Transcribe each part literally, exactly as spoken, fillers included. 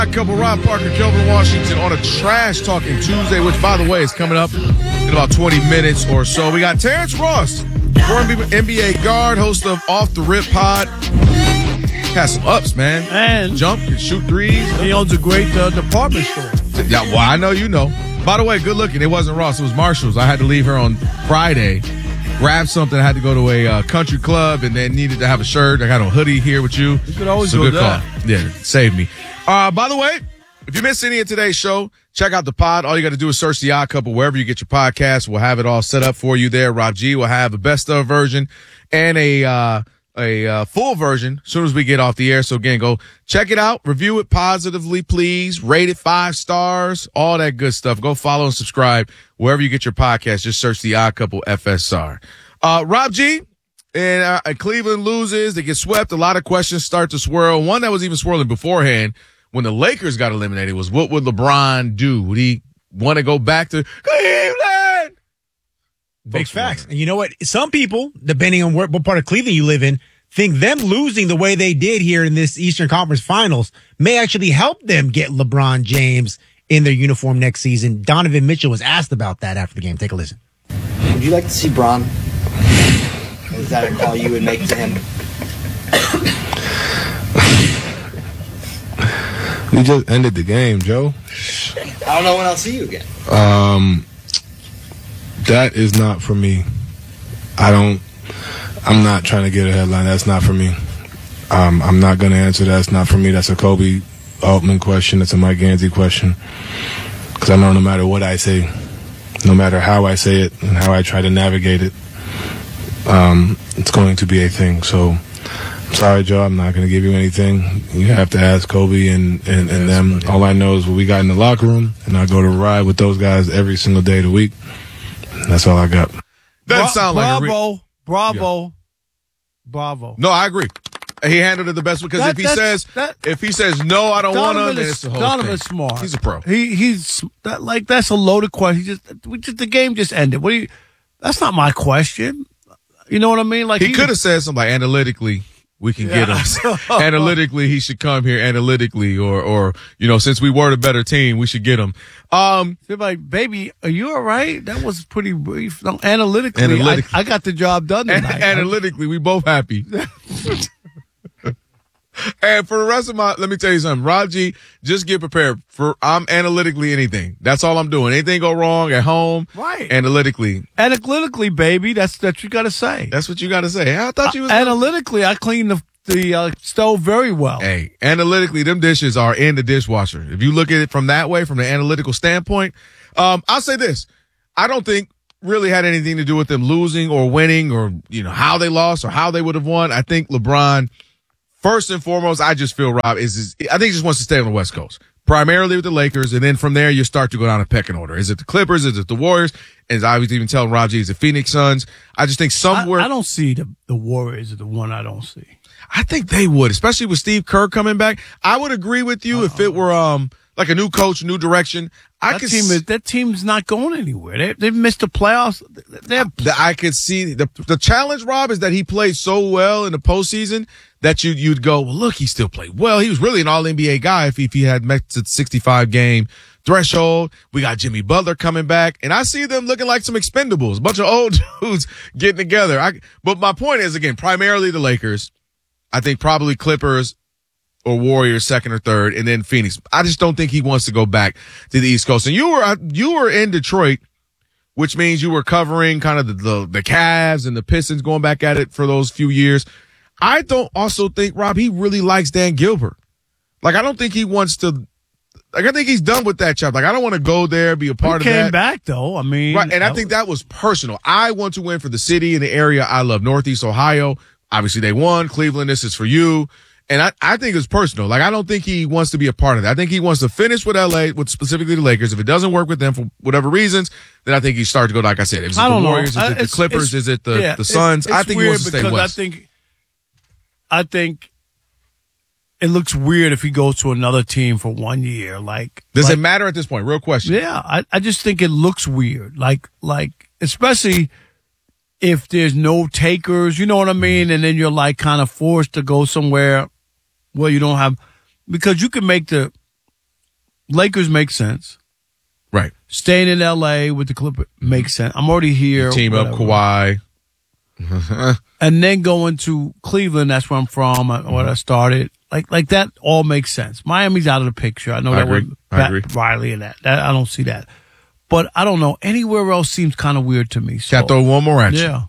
A couple Rob Parker, Kelvin Washington on a Trash Talking Tuesday, which, by the way, is coming up in about twenty minutes or so. We got Terrence Ross, former N B A guard, host of Off the Rip Pod. Has some ups, man. And jump, can shoot threes. He owns a great uh, department store. Yeah, well, I know you know. By the way, good looking. It wasn't Ross, it was Marshall's. I had to leave her on Friday. Grab something. I had to go to a uh, country club and then needed to have a shirt. I got a hoodie here with you. You could always so do good that. Call. Yeah, save me. Uh, by the way, if you missed any of today's show, check out the pod. All you got to do is search The Odd Couple wherever you get your podcast. We'll have it all set up for you there. Rob G will have a best of version and a uh, a uh, full version as soon as we get off the air. So again, go check it out, review it positively, please. Rate it five stars, all that good stuff. Go follow and subscribe wherever you get your podcast. Just search The Odd Couple F S R. Uh, Rob G, and, uh, and Cleveland loses. They get swept. A lot of questions start to swirl. One that was even swirling beforehand when the Lakers got eliminated was, what would LeBron do? Would he want to go back to Cleveland? Big facts. And you know what? Some people, depending on what, what part of Cleveland you live in, think them losing the way they did here in this Eastern Conference Finals may actually help them get LeBron James in their uniform next season. Donovan Mitchell was asked about that after the game. Take a listen. Would you like to see Bron? Is that a call you would make to him? We just ended the game, Joe. I don't know when I'll see you again. Um, that is not for me. I don't. I'm not trying to get a headline. That's not for me. Um, I'm not going to answer that. That's not for me. That's a Kobe Altman question. That's a Mike Gansey question. Because I know no matter what I say, no matter how I say it and how I try to navigate it, um, it's going to be a thing. So, I'm sorry, Joe. I'm not going to give you anything. You have to ask Kobe and, and, and them. All I know is what we got in the locker room, and I go to ride with those guys every single day of the week. That's all I got. Doesn't Bra- sound like bravo, a re- bravo, yeah. bravo. No, I agree. He handled it the best because That- if he says that- if he says no, I don't want Donovan to, then is, it's the whole Donovan's thing. smart. He's a pro. He he's that, like that's a loaded question. He just we just the game just ended. What do you? That's not my question. You know what I mean? Like He could have said something like, analytically, we can get him. Analytically, he should come here analytically, or, or, you know, since we were the better team, we should get him. Um, They're like, baby, are you all right? That was pretty brief. No, analytically, Analytic- I, I got the job done tonight. analytically, we both happy. And for the rest of my, let me tell you something, Rob G, just get prepared for, I'm analytically anything. That's all I'm doing. Anything go wrong at home, Right. analytically. Analytically, baby, that's that's what you got to say. That's what you got to say. I thought you was. Uh, analytically, I clean the the uh, stove very well. Hey, analytically, them dishes are in the dishwasher. If you look at it from that way, from the analytical standpoint, um, I'll say this. I don't think really had anything to do with them losing or winning or, you know, how they lost or how they would have won. I think LeBron, first and foremost, I just feel, Rob, is, is I think he just wants to stay on the West Coast, primarily with the Lakers. And then from there, you start to go down a pecking order. Is it the Clippers? Is it the Warriors? And I was even telling Rob G, is it Phoenix Suns? I just think somewhere. I, I don't see the, the Warriors are the one I don't see. I think they would, especially with Steve Kerr coming back. I would agree with you Uh-oh. if it were um like a new coach, new direction. I that could team is that team's not going anywhere. They they've missed the playoffs. They're, I could see the the challenge, Rob, is that he played so well in the postseason that you you'd go, well, look, he still played well. He was really an All N B A guy if he, if he had met the sixty-five game threshold. We got Jimmy Butler coming back, and I see them looking like some expendables, a bunch of old dudes getting together. I but my point is, again, primarily the Lakers. I think probably Clippers or Warriors second or third, and then Phoenix. I just don't think he wants to go back to the East Coast. And you were you were in Detroit, which means you were covering kind of the, the, the Cavs and the Pistons, going back at it for those few years. I don't also think, Rob, he really likes Dan Gilbert. Like, I don't think he wants to, like, I think he's done with that job. Like, I don't want to go there, be a part he of that. He came back, though. I mean. Right, and I think that was personal. I want to win for the city and the area I love, Northeast Ohio. Obviously, they won. Cleveland, this is for you. And I, I think it's personal. Like, I don't think he wants to be a part of that. I think he wants to finish with L A, with specifically the Lakers. If it doesn't work with them for whatever reasons, then I think he starts to go, like I said, is it I the don't Warriors? know. Is it the It's, Clippers? it's, is it the, yeah, the Suns? It's, it's I think he weird wants to stay because west. I think, I think it looks weird if he goes to another team for one year. Like, Does like, it matter at this point? Real question. Yeah, I, I just think it looks weird. Like, like, especially if there's no takers, you know what I mean? And then you're like kind of forced to go somewhere where you don't have, because you can make the, Lakers make sense. Right. Staying in L A with the Clippers makes sense. I'm already here. Team up whatever. Kawhi. And then going to Cleveland, that's where I'm from, where I started. Like, like that all makes sense. Miami's out of the picture. I know I that agree. with I Pat agree. Riley and that. that. I don't see that. But I don't know. Anywhere else seems kind of weird to me. So, Can I throw one more at you? yeah.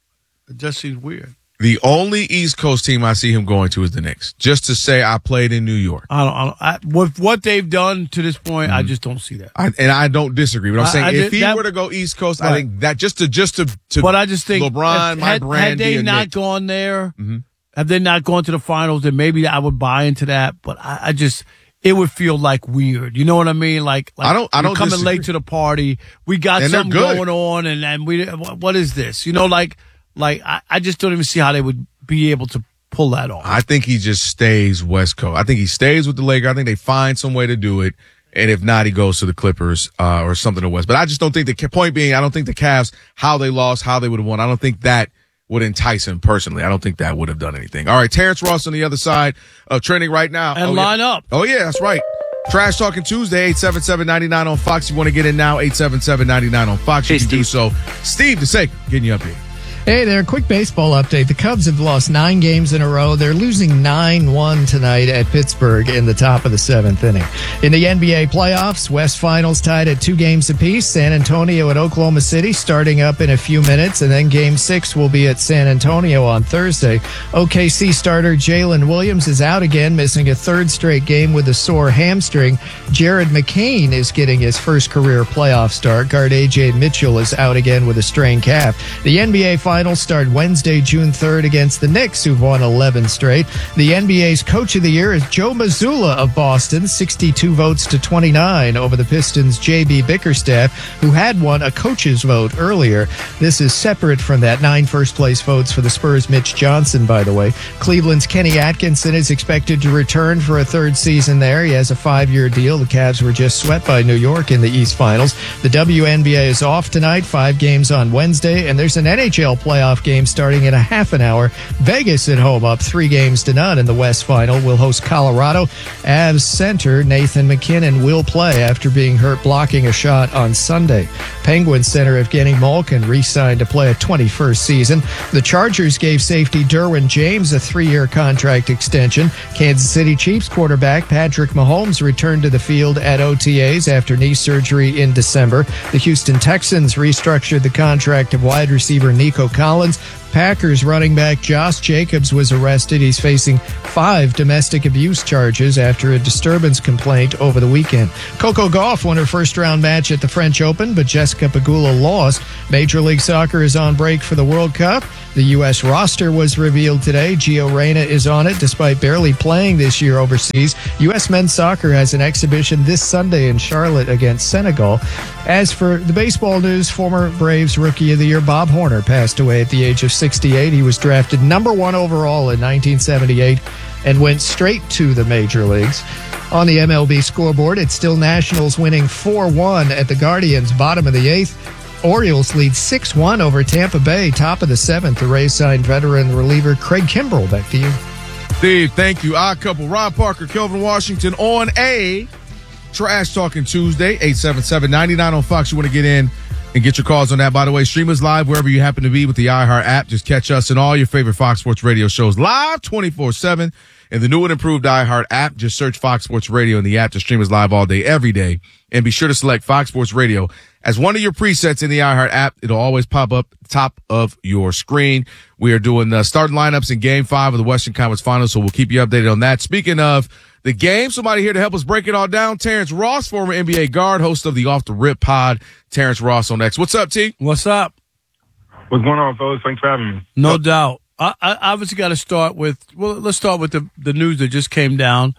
It just seems weird. The only East Coast team I see him going to is the Knicks. Just to say I played in New York. I don't, I don't I, with what they've done to this point, Mm-hmm. I just don't see that. I, and I don't disagree. But I'm I- saying I if did- he that- were to go East Coast, I Right. think that just to just to, to But I just think LeBron, if- my had, brand, had they be a not Knick. gone there, Mm-hmm. had they not gone to the finals, then maybe I would buy into that. But I, I just, it would feel like weird. You know what I mean? Like, like I don't- I you're don't coming disagree. late to the party. We got And they're something good. going on, and and we what what is this? You know, like like I, I just don't even see how they would be able to pull that off. I think he just stays West Coast. I think he stays with the Lakers. I think they find some way to do it. And if not, he goes to the Clippers uh, or something to West. But I just don't think the point being, I don't think the Cavs, how they lost, how they would have won, I don't think that would entice him personally. I don't think that would have done anything. All right, Terrence Ross on the other side of trending right now. and oh, line yeah. up. Oh, yeah, that's right. Trash Talking Tuesday, eight seven seven, nine nine on Fox. You want to get in now, eight seven seven, nine nine on Fox. You Hey, can do Steve. so. Steve DeSaker, getting you up here. Hey there, quick baseball update. The Cubs have lost nine games in a row. They're losing nine one tonight at Pittsburgh in the top of the seventh inning. In the N B A playoffs, West Finals tied at two games apiece. San Antonio at Oklahoma City starting up in a few minutes, and then game six will be at San Antonio on Thursday. O K C starter Jalen Williams is out again, missing a third straight game with a sore hamstring. Jared McCain is getting his first career playoff start. Guard A J Mitchell is out again with a strained calf. The N B A Finals start Wednesday, June third against the Knicks, who've won eleven straight. The N B A's Coach of the Year is Joe Mazzulla of Boston, sixty-two votes to twenty-nine over the Pistons' J B Bickerstaff, who had won a coach's vote earlier. This is separate from that nine first-place votes for the Spurs' Mitch Johnson, by the way. Cleveland's Kenny Atkinson is expected to return for a third season there. He has a five-year deal. The Cavs were just swept by New York in the East Finals. The W N B A is off tonight, five games on Wednesday, and there's an N H L playoff game starting in a half an hour. Vegas at home up three games to none in the West Final will host Colorado. Avs center Nathan McKinnon will play after being hurt blocking a shot on Sunday. Penguins center Evgeny Malkin re-signed to play a twenty-first season. The Chargers gave safety Derwin James a three-year contract extension. Kansas City Chiefs quarterback Patrick Mahomes returned to the field at O T As after knee surgery in December. The Houston Texans restructured the contract of wide receiver Nico Collins. Packers running back Josh Jacobs was arrested. He's facing five domestic abuse charges after a disturbance complaint over the weekend. Coco Gauff won her first round match at the French Open, but Jessica Pegula lost. Major League Soccer is on break for the World Cup. The U S roster was revealed today. Gio Reyna is on it despite barely playing this year overseas. U S men's soccer has an exhibition this Sunday in Charlotte against Senegal. As for the baseball news, former Braves Rookie of the Year Bob Horner passed away at the age of sixty-eight. He was drafted number one overall in nineteen seventy-eight and went straight to the major leagues. On the M L B scoreboard, it's still Nationals winning four one at the Guardians, bottom of the eighth. Orioles lead six one over Tampa Bay, top of the seventh. The Rays signed veteran reliever Craig Kimbrell. Back to you. Steve, thank you. Odd couple, Rob Parker, Kelvin Washington on a Trash Talking Tuesday, eight seven seven, nine nine on Fox. You want to get in and get your calls on that. By the way, stream us live wherever you happen to be with the iHeart app. Just catch us and all your favorite Fox Sports Radio shows live twenty-four seven in the new and improved iHeart app. Just search Fox Sports Radio in the app to stream us live all day, every day. And be sure to select Fox Sports Radio as one of your presets in the iHeart app. It'll always pop up top of your screen. We are doing the starting lineups in Game five of the Western Conference Finals, so we'll keep you updated on that. Speaking of the game, somebody here to help us break it all down. Terrence Ross, former N B A guard, host of the Off the Rip pod. Terrence Ross on X. What's up, T? What's up? What's going on, fellas? Thanks for having me. No doubt. I, I obviously got to start with, well, let's start with the, the news that just came down,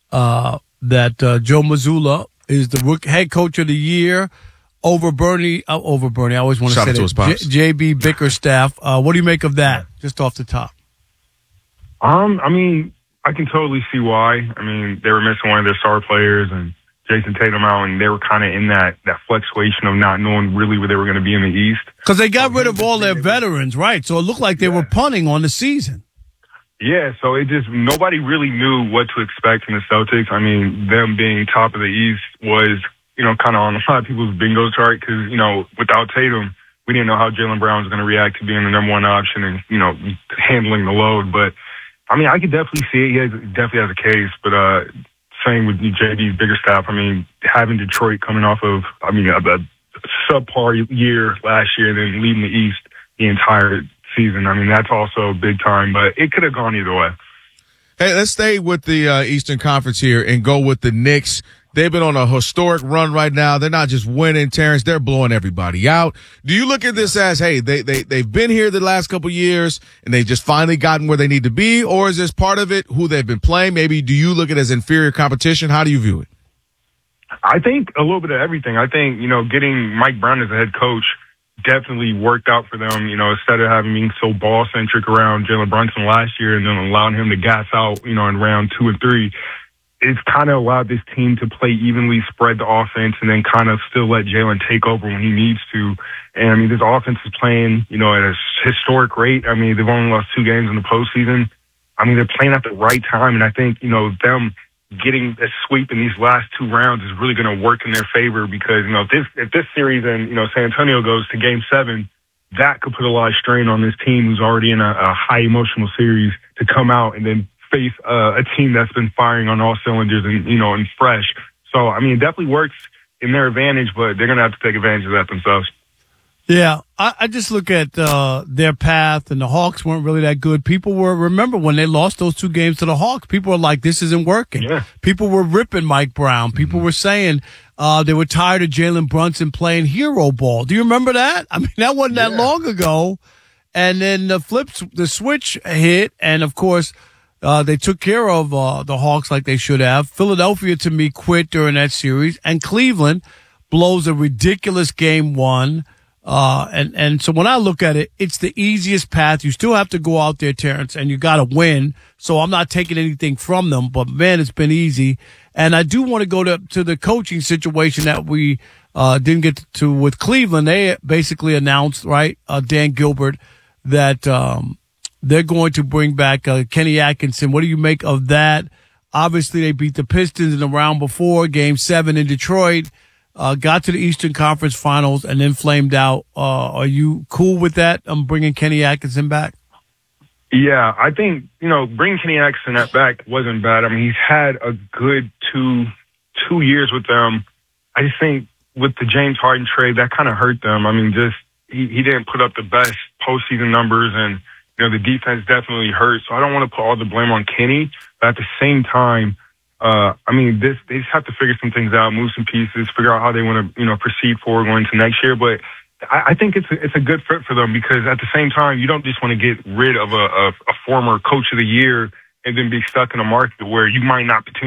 uh, that uh, Joe Mazzulla is the rook, head coach of the year over Bernie, uh, over Bernie. I always want to Shout say out to his that. pops. J- J B Bickerstaff. Uh, what do you make of that, just off the top? Um, I mean, I can totally see why. I mean, they were missing one of their star players and Jason Tatum out, and they were kind of in that, that fluctuation of not knowing really where they were going to be in the East. Because they got rid of all their veterans, right? So it looked like they were punting on the season. Yeah, so it just, nobody really knew what to expect from the Celtics. I mean, them being top of the East was, you know, kind of on a lot of people's bingo chart because, you know, without Tatum, we didn't know how Jaylen Brown was going to react to being the number one option and, you know, handling the load. But, I mean, I could definitely see it. He has, definitely has a case. But uh, same with J D's bigger staff. I mean, having Detroit coming off of, I mean, a, a subpar year last year and then leading the East the entire season. I mean, that's also big time, but it could have gone either way. Hey, let's stay with the uh, Eastern Conference here and go with the Knicks. They've been on a historic run right now. They're not just winning, Terrence. They're blowing everybody out. Do you look at this as, hey, they, they, they've been here the last couple of years and they've just finally gotten where they need to be? Or is this part of it who they've been playing? Maybe do you look at it as inferior competition? How do you view it? I think a little bit of everything. I think, you know, getting Mike Brown as a head coach definitely worked out for them, you know, instead of having being so ball-centric around Jalen Brunson last year and then allowing him to gas out, you know, in round two and three. It's kind of allowed this team to play evenly, spread the offense, and then kind of still let Jalen take over when he needs to. And, I mean, this offense is playing, you know, at a historic rate. I mean, they've only lost two games in the postseason. I mean, they're playing at the right time, and I think, you know, them getting a sweep in these last two rounds is really going to work in their favor because, you know, if this, if this series and, you know, San Antonio goes to game seven, that could put a lot of strain on this team who's already in a, a high emotional series to come out and then face uh, a team that's been firing on all cylinders and, you know, and fresh. So, I mean, it definitely works in their advantage, but they're going to have to take advantage of that themselves. Yeah, I, I just look at uh, their path, and the Hawks weren't really that good. People were, remember when they lost those two games to the Hawks, people were like, this isn't working. Yeah. People were ripping Mike Brown. People were saying uh, they were tired of Jalen Brunson playing hero ball. Do you remember that? I mean, that wasn't Yeah. that long ago. And then the flips, the switch hit, and of course, uh, they took care of uh, the Hawks like they should have. Philadelphia, to me, quit during that series, and Cleveland blows a ridiculous game one. Uh, and, and so when I look at it, it's the easiest path. You still have to go out there, Terrence, and you got to win. So I'm not taking anything from them, but man, it's been easy. And I do want to go to, to the coaching situation that we, uh, didn't get to with Cleveland. They basically announced, right, uh, Dan Gilbert, that, um, they're going to bring back, uh, Kenny Atkinson. What do you make of that? Obviously, they beat the Pistons in the round before, game seven in Detroit. Uh, got to the Eastern Conference Finals and then flamed out. Uh, are you cool with that? I'm bringing Kenny Atkinson back. Yeah, I think, you know, bringing Kenny Atkinson back wasn't bad. I mean, he's had a good two two years with them. I just think with the James Harden trade, that kind of hurt them. I mean, just he, he didn't put up the best postseason numbers, and, you know, the defense definitely hurt. So I don't want to put all the blame on Kenny, but at the same time, Uh, I mean, this, they just have to figure some things out, move some pieces, figure out how they want to, you know, proceed forward going into next year. But I, I think it's a, it's a good fit for them because at the same time, you don't just want to get rid of a, a, a former coach of the year and then be stuck in a market where you might not